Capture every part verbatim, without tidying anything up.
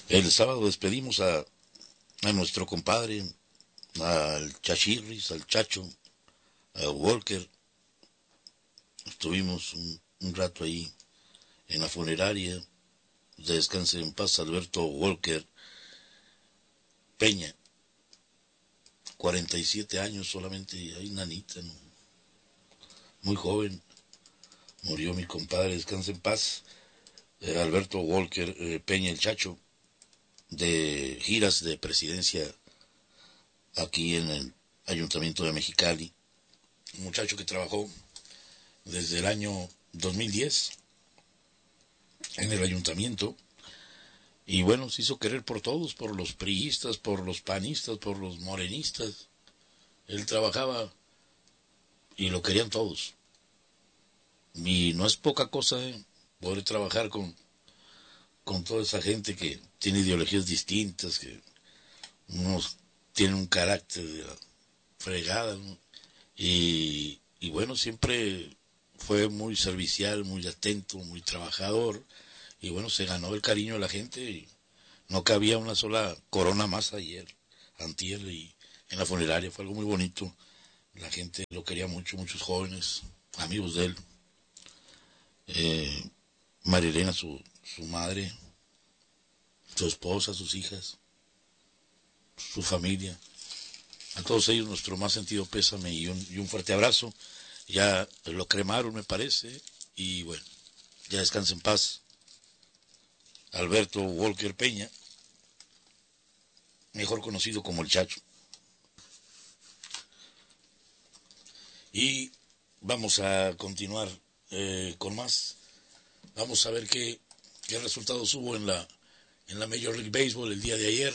El sábado despedimos a, a nuestro compadre, al Chachirris, al Chacho, a Walker. Estuvimos un, un rato ahí en la funeraria. Descanse en paz Alberto Walker Peña. cuarenta y siete años solamente, ahí nanita, ¿no? Muy joven. Murió mi compadre, descanse en paz. Eh, Alberto Walker eh, Peña, el Chacho, de giras de presidencia aquí en el Ayuntamiento de Mexicali. Un muchacho que trabajó desde el año dos mil diez en el ayuntamiento y bueno, se hizo querer por todos, por los priistas, por los panistas, por los morenistas. Él trabajaba y lo querían todos. Y no es poca cosa, ¿eh? Poder trabajar con, con toda esa gente que tiene ideologías distintas, que unos tienen un carácter de la fregada, ¿no? Y, y bueno, siempre fue muy servicial, muy atento, muy trabajador, y bueno, se ganó el cariño de la gente, y no cabía una sola corona más ayer, antier, y en la funeraria fue algo muy bonito. La gente lo quería mucho, muchos jóvenes, amigos de él. Eh, Marilena, su, su madre, su esposa, sus hijas, su familia. A todos ellos nuestro más sentido pésame y un, y un fuerte abrazo. Ya lo cremaron, me parece, y bueno, ya descansa en paz Alberto Walker Peña, mejor conocido como el Chacho. Y vamos a continuar eh, con más. Vamos a ver qué, qué resultados hubo en la, en la Major League Baseball el día de ayer.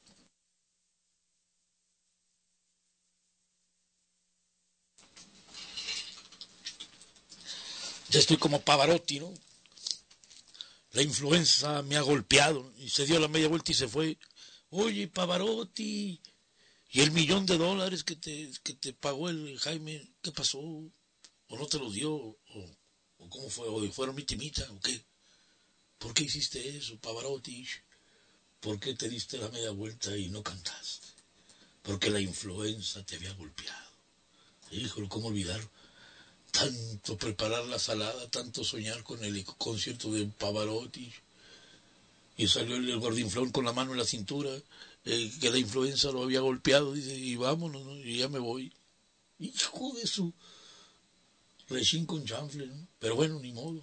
Ya estoy como Pavarotti, ¿no? La influenza me ha golpeado y se dio la media vuelta y se fue. Oye, Pavarotti, ¿y el millón de dólares que te, que te pagó el Jaime, qué pasó? ¿O no te lo dio? ¿O, o cómo fue? ¿O fueron mitimita? ¿O qué? ¿Por qué hiciste eso, Pavarotti? ¿Por qué te diste la media vuelta y no cantaste? Porque la influenza te había golpeado. Híjole, ¿cómo olvidar? Tanto preparar la salada, tanto soñar con el concierto de Pavarotti. Y salió el, el gordinflón con la mano en la cintura, eh, que la influenza lo había golpeado, dice, y vámonos, ¿no? Y ya me voy. Hijo de su rechín con chanfle, ¿no? Pero bueno, ni modo.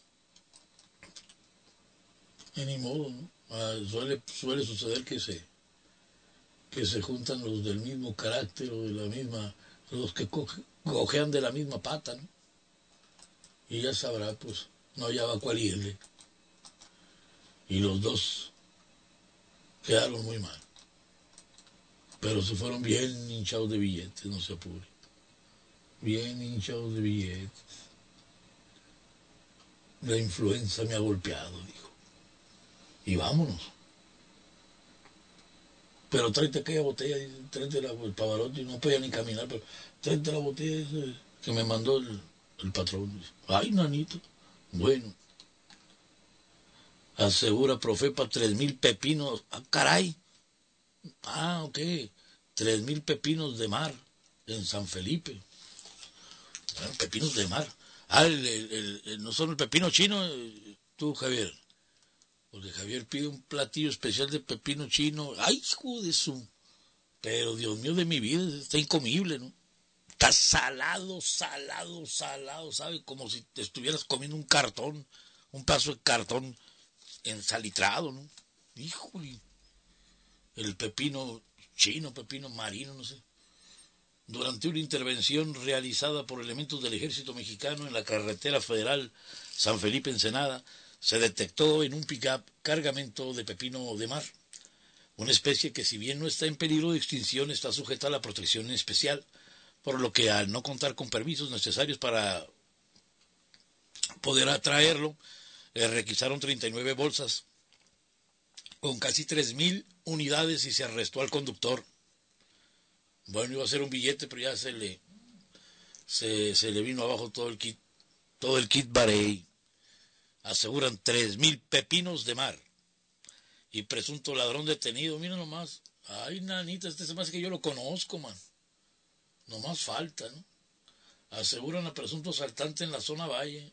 Y ni modo, ¿no? Ah, suele, suele suceder que se, que se juntan los del mismo carácter o de la misma, los que coge, cojean de la misma pata, ¿no? Y ya sabrá, pues, no hallaba cuál irle. Y los dos quedaron muy mal. Pero se fueron bien hinchados de billetes, no se apure. Bien hinchados de billetes. La influenza me ha golpeado, dijo. Y vámonos. Pero tráete aquella botella, tráete la, el Pavarotti, no podía ni caminar, pero tráete la botella esa que me mandó el, el patrón. Ay, nanito. Bueno. Asegura Profepa tres mil pepinos. Ah, caray. Ah, ok. Tres mil pepinos de mar en San Felipe. Ah, pepinos de mar. Ah, el, el, el, el, no son el pepino chino, tú, Javier. Porque Javier pide un platillo especial de pepino chino. ¡Ay, hijo de su! Pero, Dios mío de mi vida, está incomible, ¿no? Está salado, salado, salado, ¿sabes? Como si te estuvieras comiendo un cartón, un pedazo de cartón ensalitrado, ¿no? Híjole. El pepino chino, pepino marino, no sé. Durante una intervención realizada por elementos del ejército mexicano en la carretera federal San Felipe Ensenada, se detectó en un pick-up cargamento de pepino de mar, una especie que si bien no está en peligro de extinción está sujeta a la protección especial, por lo que al no contar con permisos necesarios para poder atraerlo, le requisaron treinta y nueve bolsas con casi tres mil unidades y se arrestó al conductor. Bueno, iba a ser un billete, pero ya se le se, se le vino abajo todo el kit, todo el kit Barey. Aseguran tres mil pepinos de mar. y presunto ladrón detenido. Mira nomás. Ay, nanita, este se me hace que yo lo conozco, man. Nomás falta, ¿no? Aseguran a presunto asaltante en la zona Valle.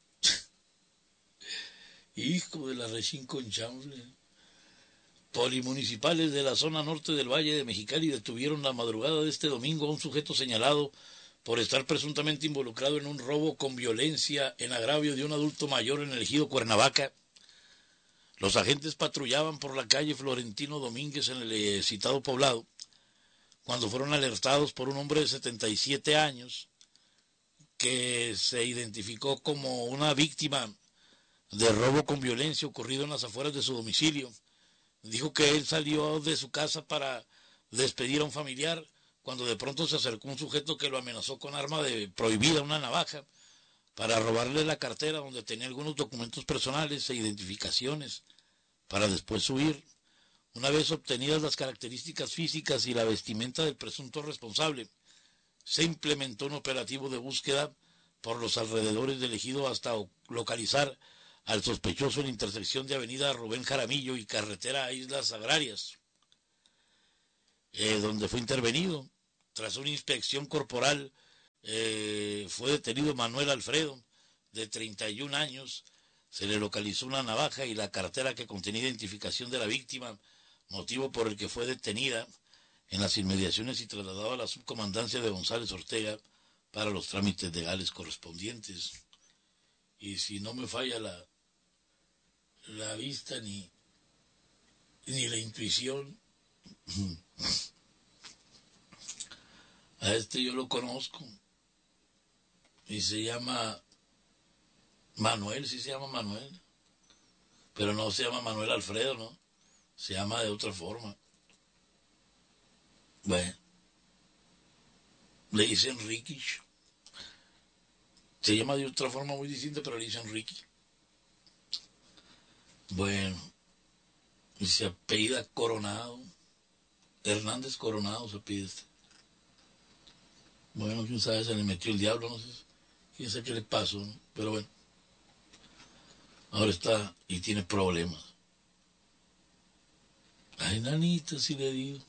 Hijo de la rechinconchable. Polimunicipales de la zona norte del Valle de Mexicali detuvieron la madrugada de este domingo a un sujeto señalado por estar presuntamente involucrado en un robo con violencia en agravio de un adulto mayor en el ejido Cuernavaca. Los agentes patrullaban por la calle Florentino Domínguez en el citado poblado cuando fueron alertados por un hombre de setenta y siete años que se identificó como una víctima de robo con violencia ocurrido en las afueras de su domicilio. Dijo que él salió de su casa para despedir a un familiar cuando de pronto se acercó un sujeto que lo amenazó con arma de prohibida, una navaja, para robarle la cartera donde tenía algunos documentos personales e identificaciones, para después huir. Una vez obtenidas las características físicas y la vestimenta del presunto responsable, se implementó un operativo de búsqueda por los alrededores del ejido hasta localizar al sospechoso en la intersección de avenida Rubén Jaramillo y carretera Islas Agrarias, eh, donde fue intervenido. Tras una inspección corporal, eh, fue detenido Manuel Alfredo, de treinta y un años. Se le localizó una navaja y la cartera que contenía identificación de la víctima, motivo por el que fue detenida en las inmediaciones y trasladado a la subcomandancia de González Ortega para los trámites legales correspondientes. Y si no me falla la, la vista ni, ni la intuición, a este yo lo conozco y se llama Manuel, sí se llama Manuel, pero no se llama Manuel Alfredo, ¿no? Se llama de otra forma. Bueno, le dicen Ricky. Se llama de otra forma muy distinta, pero le dicen Ricky. Bueno, y se apellida Coronado. Hernández Coronado se apellida este. Bueno, quién sabe, se le metió el diablo, no sé. Quién sabe qué le pasó, ¿no? Pero bueno. Ahora está y tiene problemas. Ay, nanita, si le digo.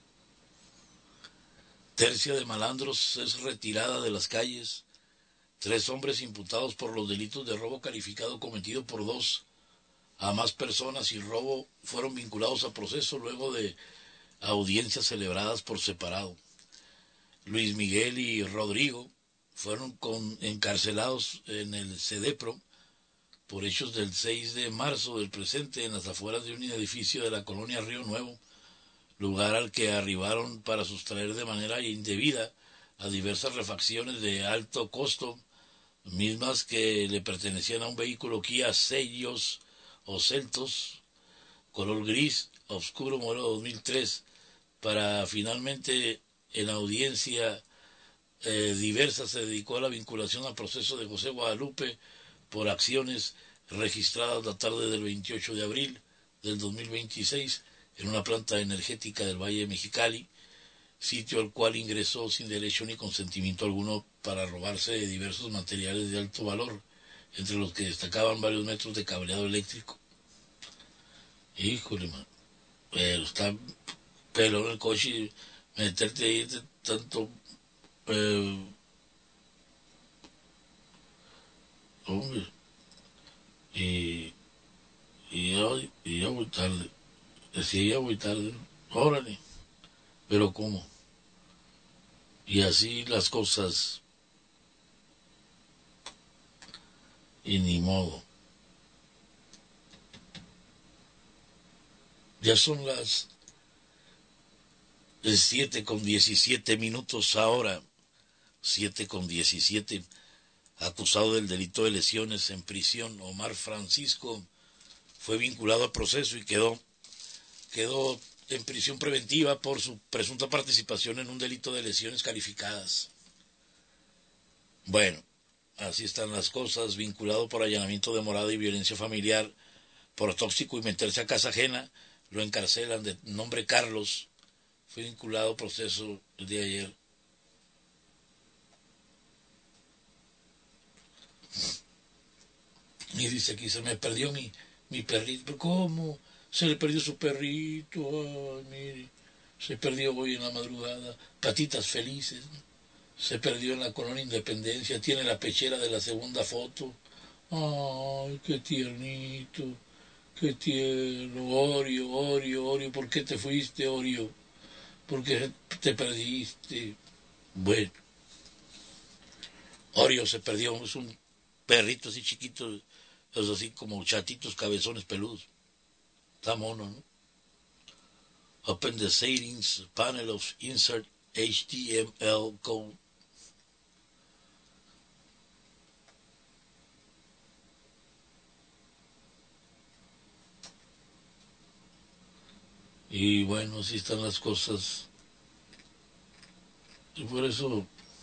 Tercia de malandros es retirada de las calles. Tres hombres imputados por los delitos de robo calificado cometido por dos a más personas y robo fueron vinculados a proceso luego de audiencias celebradas por separado. Luis Miguel y Rodrigo fueron con, encarcelados en el CEDEPRO por hechos del seis de marzo del presente en las afueras de un edificio de la colonia Río Nuevo, lugar al que arribaron para sustraer de manera indebida a diversas refacciones de alto costo, mismas que le pertenecían a un vehículo Kia Sellos o Celtos, color gris, oscuro, modelo dos mil tres, para finalmente en la audiencia eh, diversa se dedicó a la vinculación al proceso de José Guadalupe por acciones registradas la tarde del veintiocho de abril del dos mil veintiséis en una planta energética del Valle de Mexicali, sitio al cual ingresó sin derecho ni consentimiento alguno para robarse de diversos materiales de alto valor, entre los que destacaban varios metros de cableado eléctrico. Híjole, man, pero está pelón el coche y meterte ahí de tanto... Eh, hombre, y, y, yo, y yo voy tarde, decía ya voy tarde, órale, pero ¿cómo? Y así las cosas, y ni modo. Ya son las siete con diecisiete minutos ahora, siete con diecisiete, acusado del delito de lesiones en prisión, Omar Francisco fue vinculado a proceso y quedó, quedó en prisión preventiva por su presunta participación en un delito de lesiones calificadas. Bueno, así están las cosas, vinculado por allanamiento de morada y violencia familiar, por tóxico y meterse a casa ajena, lo encarcelan de nombre Carlos, fue vinculado a proceso el día de ayer. Y dice aquí, se me perdió mi, mi perrito. ¿Cómo? Se le perdió su perrito, ay, mire, se perdió hoy en la madrugada. Patitas felices, ¿no? Se perdió en la colonia Independencia, tiene la pechera de la segunda foto. Ay, qué tiernito, qué tierno. Orio, Orio, Orio, ¿por qué te fuiste, Orio? ¿Por qué te perdiste? Bueno, Orio se perdió, es un perrito así chiquito, es así como chatitos, cabezones peludos. Está mono, ¿no? Open the settings, panel of insert H T M L code. Y bueno, así están las cosas. Y por eso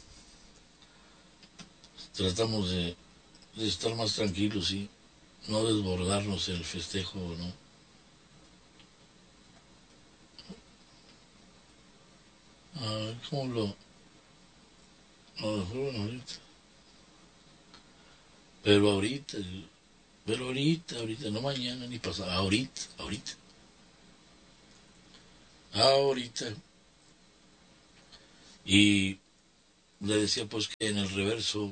tratamos de, de estar más tranquilos y no desbordarnos el festejo, ¿no? Ah, ¿cómo lo, lo dejaron ahorita? Pero ahorita, pero ahorita, ahorita, no mañana ni pasado, ahorita, ahorita, ahorita. Y le decía pues que en el reverso,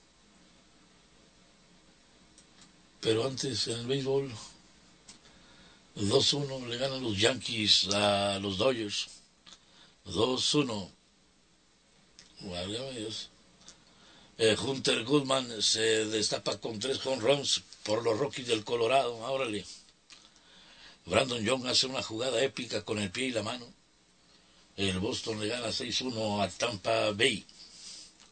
pero antes en el béisbol, dos uno le ganan los Yankees a los Dodgers. dos uno. Válgame Dios. Eh, Hunter Goodman se destapa con tres home runs por los Rockies del Colorado. Órale. Brandon Young hace una jugada épica con el pie y la mano. El Boston le gana seis uno a Tampa Bay.